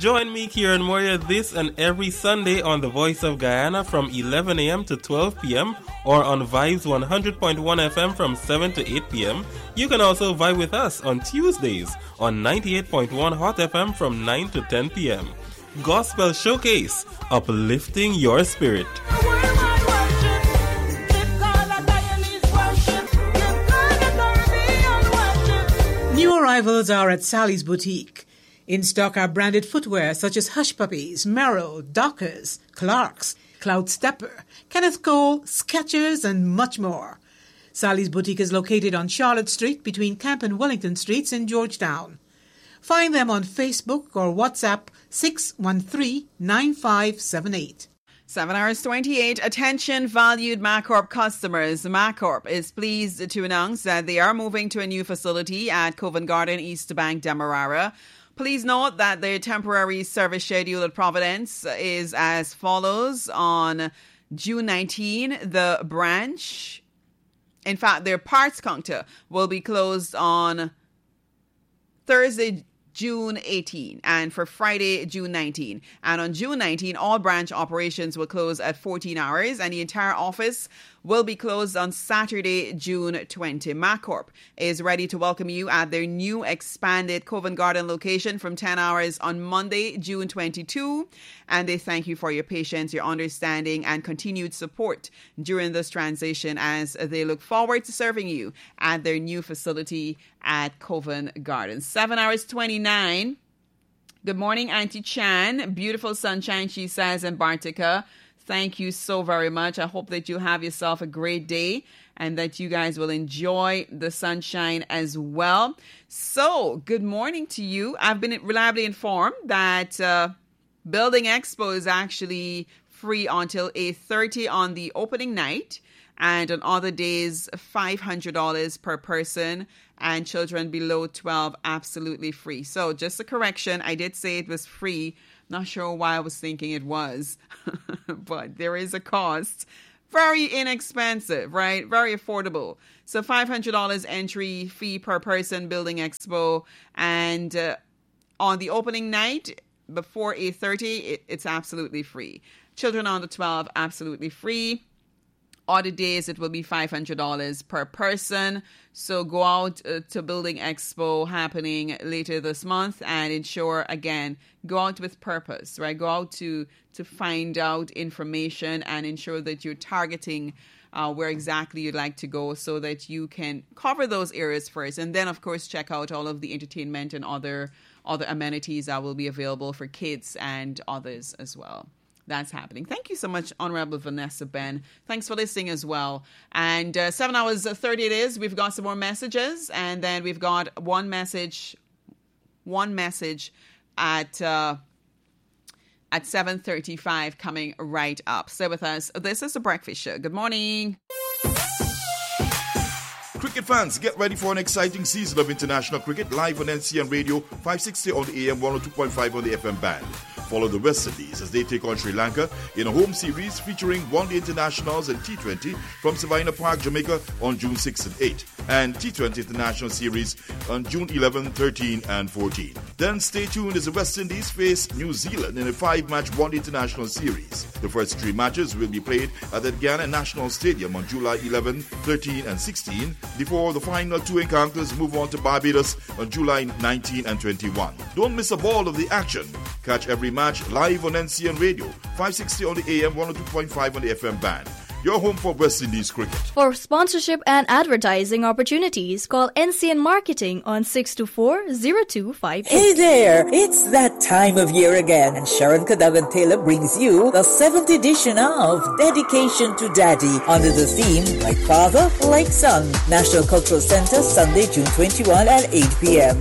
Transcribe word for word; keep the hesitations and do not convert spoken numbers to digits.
Join me, Kieran Moyer, this and every Sunday on The Voice of Guyana from eleven a.m. to twelve p.m. or on Vibes one hundred point one F M from seven to eight p.m. You can also vibe with us on Tuesdays on ninety-eight point one Hot F M from nine to ten p.m. Gospel Showcase, uplifting your spirit. New arrivals are at Sally's Boutique. In stock are branded footwear such as Hush Puppies, Merrill, Dockers, Clarks, Cloud Stepper, Kenneth Cole, Skechers, and much more. Sally's Boutique is located on Charlotte Street between Camp and Wellington Streets in Georgetown. Find them on Facebook or WhatsApp six one three, nine five seven eight. seven hours twenty-eight. Attention valued MacCorp customers. MacCorp is pleased to announce that they are moving to a new facility at Covent Garden, East Bank, Demerara. Please note that their temporary service schedule at Providence is as follows. On June nineteenth, the branch, in fact, their parts counter will be closed on Thursday, June eighteenth, and for Friday, June nineteenth. And on June nineteenth, all branch operations will close at fourteen hours, and the entire office will be closed on Saturday, June twentieth. MacCorp is ready to welcome you at their new expanded Covent Garden location from ten hours on Monday, June twenty-second. And they thank you for your patience, your understanding, and continued support during this transition as they look forward to serving you at their new facility at Covent Garden. seven hours twenty-nine. Good morning, Auntie Chan. Beautiful sunshine, she says, in Bartica. Thank you so very much. I hope that you have yourself a great day and that you guys will enjoy the sunshine as well. So, good morning to you. I've been reliably informed that uh, Building Expo is actually free until eight thirty on the opening night, and on other days, five hundred dollars per person, and children below twelve absolutely free. So, just a correction, I did say it was free. Not sure why I was thinking it was, but there is a cost. Very inexpensive, right? Very affordable. So five hundred dollars entry fee per person, Building Expo. And uh, on the opening night, before eight thirty, it, it's absolutely free. Children under twelve, absolutely free. Other days, it will be five hundred dollars per person. So go out uh, to Building Expo happening later this month and ensure, again, go out with purpose, right? Go out to, to find out information and ensure that you're targeting uh, where exactly you'd like to go so that you can cover those areas first. And then, of course, check out all of the entertainment and other, other amenities that will be available for kids and others as well. That's happening. Thank you so much, Honorable Vanessa Ben. Thanks for listening as well. And uh, seven hours thirty it is. We've got some more messages, and then we've got one message, one message at uh, at seven thirty-five coming right up. Stay with us. This is The Breakfast Show. Good morning. Cricket fans, get ready for an exciting season of international cricket live on N C N Radio, five sixty on the A M, one oh two point five on the F M band. Follow the West Indies as they take on Sri Lanka in a home series featuring one-day internationals and T twenty from Savannah Park, Jamaica on June sixth and eighth, and T twenty International Series on June eleventh, thirteenth and fourteenth. Then stay tuned as the West Indies face New Zealand in a five-match one-day international series. The first three matches will be played at the Guyana National Stadium on July eleventh, thirteenth and sixteenth, before the final two encounters move on to Barbados on July nineteenth and twenty-first. Don't miss a ball of the action. Catch every match live on N C N Radio, five sixty on the A M, one oh two point five on the F M band. Your home for West Indies cricket. For sponsorship and advertising opportunities, call N C N Marketing on six two four, zero two five eight. Hey there! It's that time of year again, and Sharon Cadogan Taylor brings you the seventh edition of Dedication to Daddy under the theme Like Father, Like Son. National Cultural Center, Sunday, June twenty-first at eight p.m.